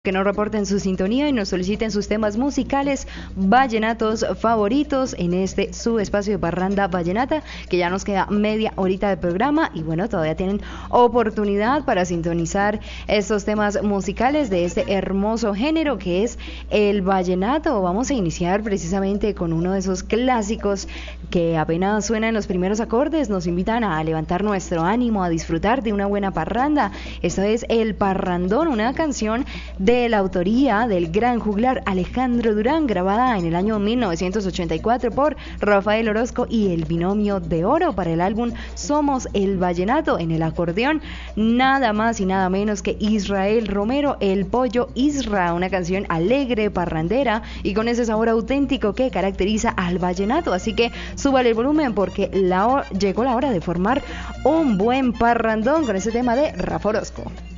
Que nos reporten su sintonía y nos soliciten sus temas musicales vallenatos favoritos en este su espacio de Parranda Vallenata, que ya nos queda media horita de programa y bueno, todavía tienen oportunidad para sintonizar estos temas musicales de este hermoso género que es el vallenato. Vamos a iniciar precisamente con uno de esos clásicos que apenas suenan los primeros acordes, nos invitan a levantar nuestro ánimo, a disfrutar de una buena parranda. Esto es El Parrandón, una canción de la autoría del gran juglar Alejandro Durán, grabada en el año 1984 por Rafael Orozco y el Binomio de Oro para el álbum Somos el Vallenato. En el acordeón, nada más y nada menos que Israel Romero, el Pollo Isra, una canción alegre, parrandera y con ese sabor auténtico que caracteriza al vallenato. Así que súbale el volumen porque llegó la hora de formar un buen parrandón con ese tema de Rafa Orozco.